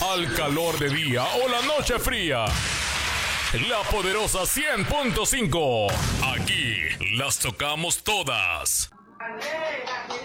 al calor de día o la noche fría. La poderosa 100.5. Aquí las tocamos todas.